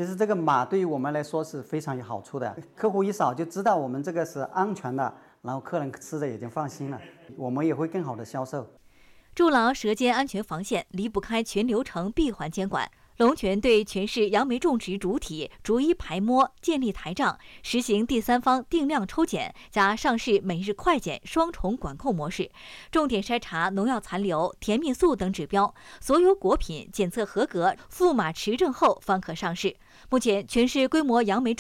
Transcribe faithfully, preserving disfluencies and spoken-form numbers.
其实这个码对于我们来说是非常有好处的，客户一扫就知道我们这个是安全的，然后客人吃着也就放心了，我们也会更好的销售。 筑牢舌尖安全防线离不开全流程闭环监管。龙泉对全市杨梅种植主体逐一排摸，建立台账，实行第三方定量抽检加上市每日快检双重管控模式，重点筛查农药残留、甜蜜素等指标，所有果品检测合格、赋码持证后方可上市。目前，全市规模杨梅种